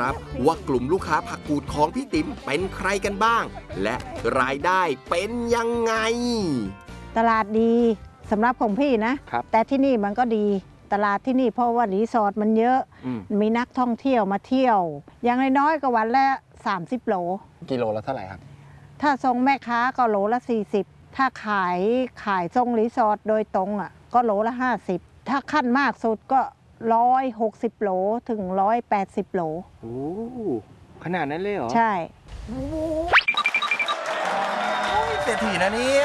ครับว่ากลุ่มลูกค้าผักกูดของพี่ติ๋มเป็นใครกันบ้าง และรายได้เป็นยังไงตลาดดีสำหรับของพี่นะแต่ที่นี่มันก็ดีตลาดที่นี่เพราะว่ารีสอร์ทมันเยอะมีนักท่องเที่ยวมาเที่ยวอย่างน้อยๆก็วันละ30 โลกิโลละเท่าไหร่ครับถ้าส่งแม่ค้าก็โลละ40ถ้าขายส่งรีสอร์ทโดยตรงก็โลละ50ถ้าขั้นมากสุดก็160 โลถึง180 โลโอ้ขนาดนั้นเลยเหรอใช่เศรษฐีนะเนี่ย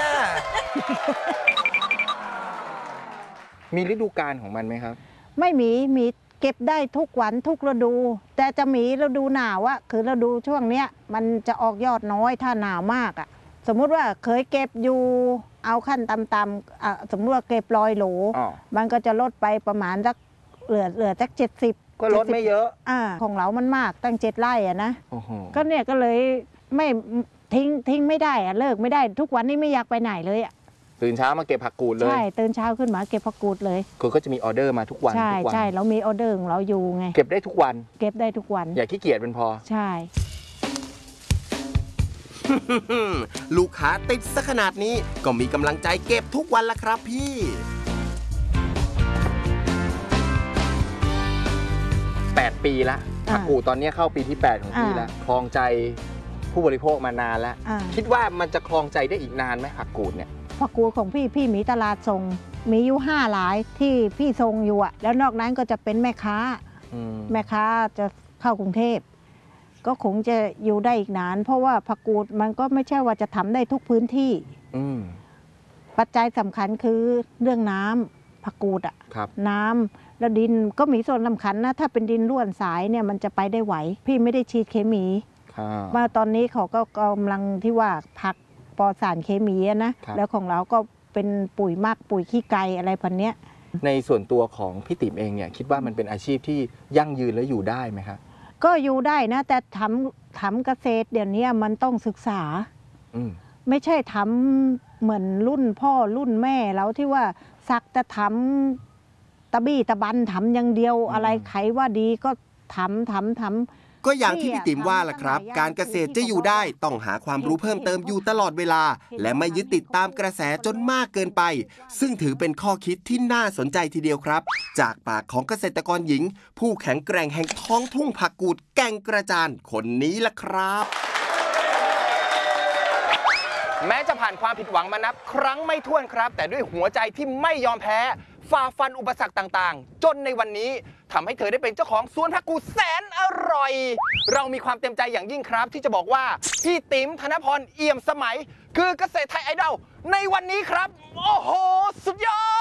มีฤดูกาลของมันไหมครับไม่มีเก็บได้ทุกวันทุกฤดูแต่จะมีฤดูหนาวคือฤดูช่วงเนี้ยมันจะออกยอดน้อยถ้าหนาวมากสมมุติว่าเคยเก็บอยู่เอาขั้นต่ำๆสมมติว่าเก็บ100 โลมันก็จะลดไปประมาณสักเหลือสัก70 ก็ลดไม่เยอะของเรามันมากตั้ง7 ไร่นะก็เนี่ยก็เลยไม่ทิ้งไม่ได้เลิกไม่ได้ทุกวันนี้ไม่อยากไปไหนเลยตื่นเช้ามาเก็บผักกูดเลยใช่ตื่นเช้าขึ้นมาเก็บผักกูดเลยคือก็จะมีออเดอร์มาทุกวันใช่เรามีออเดอร์ของเราอยู่ไงเก็บได้ทุกวันเก็บได้ทุกวันอย่าขี้เกียจเป็นพอใช่ลูกค้าติดซะขนาดนี้ก็มีกำลังใจเก็บทุกวันละครับพี่ 8 ปีละผักกูดตอนนี้เข้าปีที่8ของพี่แล้วครองใจผู้บริโภคมานานแล้วคิดว่ามันจะครองใจได้อีกนานไหมผักกูดเนี่ยผักกูดของพี่มีตลาดส่งมีอยู่5 รายที่พี่ส่งอยู่แล้วนอกนั้นก็จะเป็นแม่ค้าจะเข้ากรุงเทพก็คงจะอยู่ได้อีกนานเพราะว่าผักกูดมันก็ไม่ใช่ว่าจะทำได้ทุกพื้นที่ปัจจัยสำคัญคือเรื่องน้ำผักกูดน้ำแล้วดินก็มีส่วนสำคัญนะถ้าเป็นดินร่วนสายเนี่ยมันจะไปได้ไหวพี่ไม่ได้ฉีดเคมีมาตอนนี้เขาก็กำลังที่ว่าผักปลอดสารเคมีนะแล้วของเราก็เป็นปุ๋ยหมักปุ๋ยขี้ไก่อะไรพันเนี้ยในส่วนตัวของพี่ติ๋มเองเนี่ยคิดว่ามันเป็นอาชีพที่ยั่งยืนและอยู่ได้ไหมครับก็อยู่ได้นะแต่ทำเกษตรเดี๋ยวนี้มันต้องศึกษาไม่ใช่ทำเหมือนรุ่นพ่อรุ่นแม่แล้วที่ว่าสักจะทำตะบี้ตะบันทำอย่างเดียวอะไรใครว่าดีก็ทำก็อย่างที่พี่ติ๋มว่าล่ะครับการเกษตรจะอยู่ได้ต้องหาความรู้เพิ่มเติมอยู่ตลอดเวลาและไม่ยึดติดตามกระแสจนมากเกินไปซึ่งถือเป็นข้อคิดที่น่าสนใจทีเดียวครับจากปากของเกษตรกรหญิงผู้แข็งแกร่งแห่งท้องทุ่งผักกูดแก่งกระจานคนนี้ล่ะครับแม้จะผ่านความผิดหวังมานับครั้งไม่ถ้วนครับแต่ด้วยหัวใจที่ไม่ยอมแพ้ฝ่าฟันอุปสรรคต่างๆจนในวันนี้ทำให้เธอได้เป็นเจ้าของสวนผักกูดแสนอร่อยเรามีความเต็มใจอย่างยิ่งครับที่จะบอกว่าพี่ติ๋มธนพรเอี่ยมสมัยคือเกษตรไทยไอดอลในวันนี้ครับโอ้โหสุดยอด